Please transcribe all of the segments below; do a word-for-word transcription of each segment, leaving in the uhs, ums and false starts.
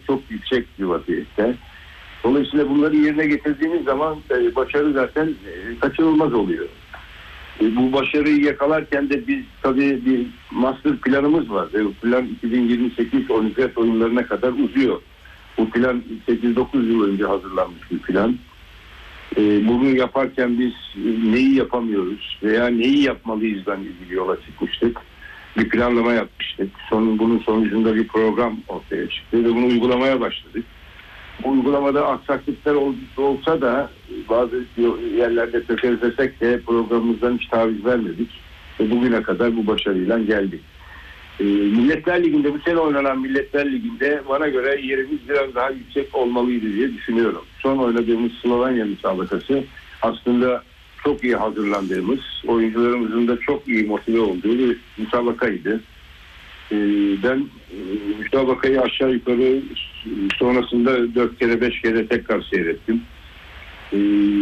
çok yüksek bir vaziyette. Dolayısıyla bunları yerine getirdiğimiz zaman e, başarı zaten e, kaçınılmaz oluyor. E, bu başarıyı yakalarken de biz tabii bir master planımız var. E, bu plan iki bin yirmi sekiz olimpiyat oyunlarına kadar uzuyor. Bu plan sekiz dokuz yıl önce hazırlanmış bir plan. E, bunu yaparken biz neyi yapamıyoruz veya neyi yapmalıyızdan ilgili yola çıkmıştık. Bir planlama yapmıştık. Son, bunun sonucunda bir program ortaya çıktı ve bunu uygulamaya başladık. Bu uygulamada aksaklıklar olsa da bazı yerlerde tökezlesek de programımızdan hiç taviz vermedik. Ve bugüne kadar bu başarıyla geldik. E, Milletler Ligi'nde, bu sene oynanan Milletler Ligi'nde bana göre yerimiz biraz daha yüksek olmalıydı diye düşünüyorum. Son oynadığımız Slovenya müsabakası aslında çok iyi hazırlandığımız, oyuncularımızın da çok iyi motive olduğu bir müsabakaydı. Ee, ben e, müsabakayı aşağı yukarı sonrasında dört kere beş kere tekrar seyrettim. Ee,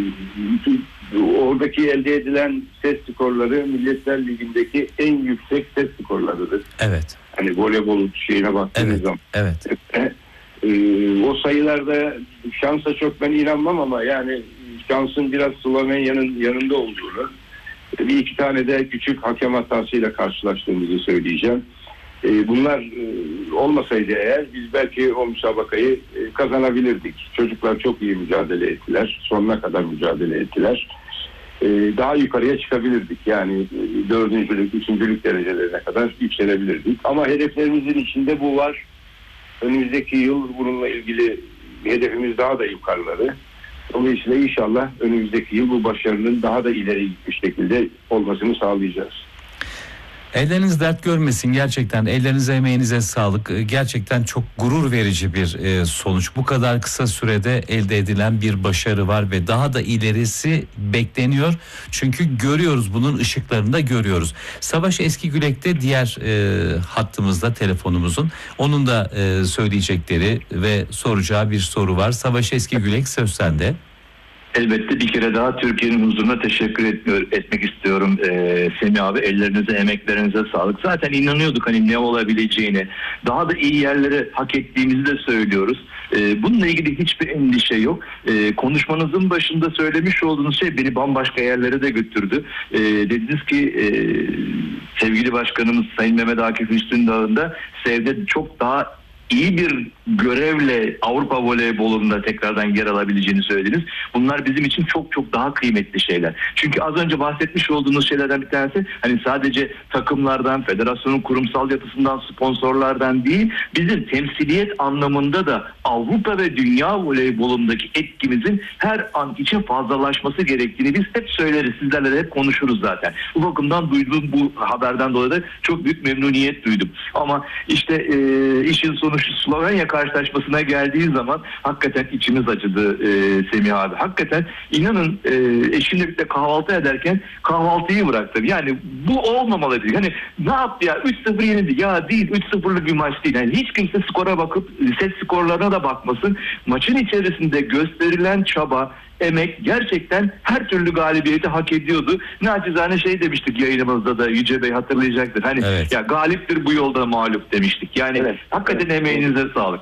oradaki elde edilen set skorları Milletler Ligi'ndeki en yüksek set skorlarıdır. Evet. Hani voleybol şeyine baktığınız evet, zaman. Evet. Ee, o sayılarda şansa çok ben inanmam ama yani şansın biraz Slovenya'nın yanında olduğunu, bir iki tane de küçük hakem hatasıyla karşılaştığımızı söyleyeceğim. E, bunlar e, olmasaydı eğer biz belki o müsabakayı e, kazanabilirdik. Çocuklar çok iyi mücadele ettiler. Sonuna kadar mücadele ettiler. E, daha yukarıya çıkabilirdik. Yani e, dördüncülük, üçüncülük derecelerine kadar yükselebilirdik. Ama hedeflerimizin içinde bu var. Önümüzdeki yıl bununla ilgili hedefimiz daha da yukarıları. Dolayısıyla inşallah önümüzdeki yıl bu başarının daha da ileri gitmiş şekilde olmasını sağlayacağız. Elleriniz dert görmesin gerçekten. Ellerinize, emeğinize sağlık. Gerçekten çok gurur verici bir e, sonuç. Bu kadar kısa sürede elde edilen bir başarı var ve daha da ilerisi bekleniyor. Çünkü görüyoruz, bunun ışıklarını da görüyoruz. Savaş Eskigülek de diğer e, hattımızda, telefonumuzun. Onun da e, söyleyecekleri ve soracağı bir soru var. Savaş Eskigülek, söz sende. Elbette bir kere daha Türkiye'nin huzuruna teşekkür etmiyor, etmek istiyorum ee, Semih abi. Ellerinize, emeklerinize sağlık. Zaten inanıyorduk hani ne olabileceğini. Daha da iyi yerlere hak ettiğimizi de söylüyoruz. Ee, bununla ilgili hiçbir endişe yok. Ee, konuşmanızın başında söylemiş olduğunuz şey beni bambaşka yerlere de götürdü. Ee, dediniz ki e, sevgili başkanımız Sayın Mehmet Akif Üstündağ'ın da Sev'de çok daha iyi bir görevle Avrupa voleybolunda tekrardan yer alabileceğini söylediniz. Bunlar bizim için çok çok daha kıymetli şeyler. Çünkü az önce bahsetmiş olduğunuz şeylerden bir tanesi hani sadece takımlardan, federasyonun kurumsal yapısından, sponsorlardan değil, bizim temsiliyet anlamında da Avrupa ve dünya voleybolundaki etkimizin her an için fazlalaşması gerektiğini biz hep söyleriz. Sizlerle de hep konuşuruz zaten. Bu bakımdan duyduğum bu haberden dolayı da çok büyük memnuniyet duydum. Ama işte e, işin sonu şu Slovenya karşılaşmasına geldiği zaman hakikaten içimiz acıdı e, Semih abi. Hakikaten inanın e, eşimle birlikte kahvaltı ederken kahvaltıyı bıraktım. Yani bu olmamalıydı. Hani ne yaptı ya? üç sıfır yenildi. Ya değil, üç sıfırlık bir maç değil. Yani hiç kimse skora bakıp set skorlarına da bakmasın. Maçın içerisinde gösterilen çaba, emek gerçekten her türlü galibiyeti hak ediyordu. Naçizane şey demiştik yayınımızda da, Yüce Bey hatırlayacaktır. Hani evet. Ya galiptir bu yolda mağlup demiştik. Yani evet, hakikaten evet, emeğinize evet. sağlık.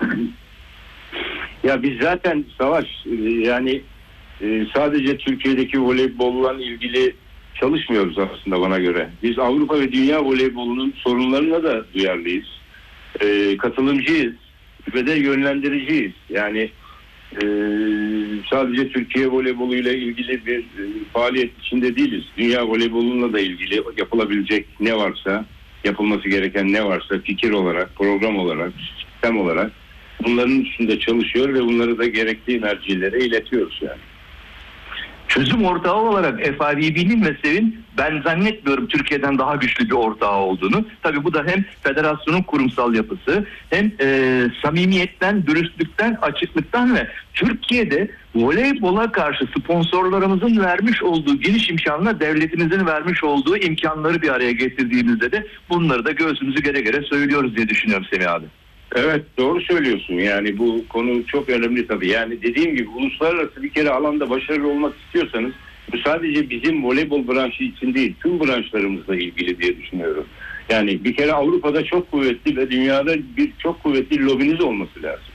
Ya biz zaten Savaş yani sadece Türkiye'deki voleybolla ilgili çalışmıyoruz aslında bana göre. Biz Avrupa ve dünya voleybolunun sorunlarına da duyarlıyız. E, katılımcıyız ve de yönlendiriciyiz. Yani Ee, sadece Türkiye voleyboluyla ilgili bir e, faaliyet içinde değiliz. Dünya voleybolunla da ilgili yapılabilecek ne varsa, yapılması gereken ne varsa fikir olarak, program olarak, sistem olarak bunların üstünde çalışıyor ve bunları da gerekli mercilere iletiyoruz yani. Çözüm ortağı olarak F I V B'nin ve Sev'in ben zannetmiyorum Türkiye'den daha güçlü bir ortağı olduğunu. Tabii bu da hem federasyonun kurumsal yapısı, hem e, samimiyetten, dürüstlükten, açıklıktan ve Türkiye'de voleybola karşı sponsorlarımızın vermiş olduğu geniş imkanla devletimizin vermiş olduğu imkanları bir araya getirdiğimizde de bunları da göğsümüzü gere gere söylüyoruz diye düşünüyorum Semih abi. Evet, doğru söylüyorsun. Yani bu konu çok önemli tabii. Yani dediğim gibi uluslararası bir kere alanda başarılı olmak istiyorsanız bu sadece bizim voleybol branşı için değil, tüm branşlarımızla ilgili diye düşünüyorum. Yani bir kere Avrupa'da çok kuvvetli ve dünyada bir çok kuvvetli lobiniz olması lazım.